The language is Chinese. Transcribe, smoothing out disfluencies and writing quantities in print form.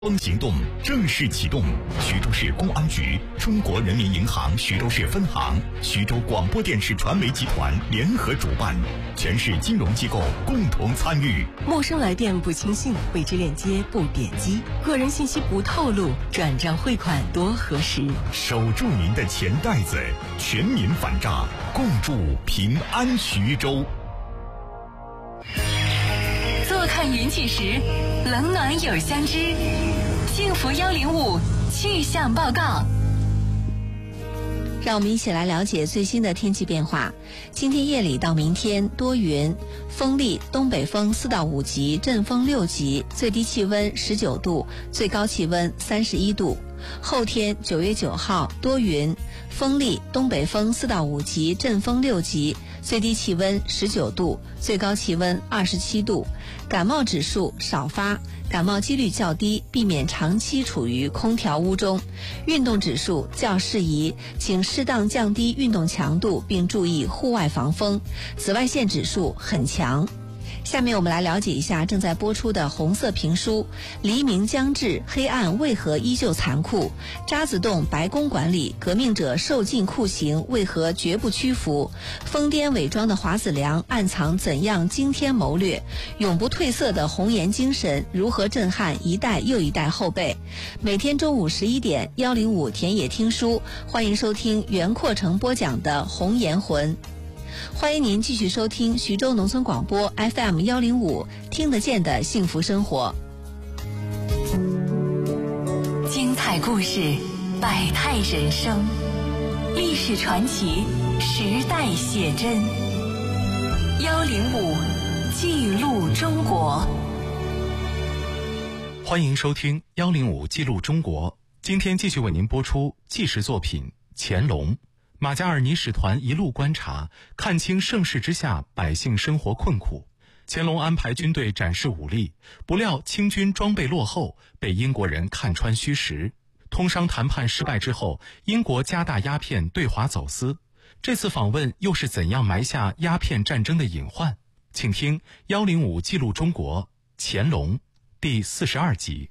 行动正式启动，徐州市公安局、中国人民银行徐州市分行、徐州广播电视传媒集团联合主办，全市金融机构共同参与。 陌生来电不轻信，未知链接不点击，个人信息不透露，转账汇款多核实。 守住您的钱袋子，全民反诈，共筑平安徐州。 坐看云起时，冷暖有相知。幸福105气象报告。 让我们一起来了解最新的天气变化。今天夜里到明天多云，风力东北风4到5级，阵风6级，最低气温19度，最高气温31度。后天9月9号多云，风力东北风4到5级，阵风6级，最低气温19度，最高气温27度。感冒指数少发，感冒几率较低，避免长期处于空调屋中。运动指数较适宜，请适当降低运动强度，并注意户外防风。紫外线指数很强。下面我们来了解一下正在播出的红色评书《黎明将至，黑暗为何依旧残酷》。渣滓洞白宫管理，革命者受尽酷刑，为何绝不屈服？疯癫伪装的华子良，暗藏怎样惊天谋略？永不褪色的红颜精神，如何震撼一代又一代后辈？每天中午11点，105田野听书，欢迎收听袁阔成播讲的《红颜魂》。欢迎您继续收听徐州农村广播 FM 105，听得见的幸福生活。 精彩故事，百态人生，历史传奇，时代写真。105记录中国。 欢迎收听105记录中国。今天继续为您播出纪实作品《乾隆》。马加尔尼使团一路观察，看清盛世之下百姓生活困苦。乾隆安排军队展示武力，不料清军装备落后，被英国人看穿虚实。通商谈判失败之后，英国加大鸦片对华走私。这次访问又是怎样埋下鸦片战争的隐患？请听105记录中国乾隆第42集。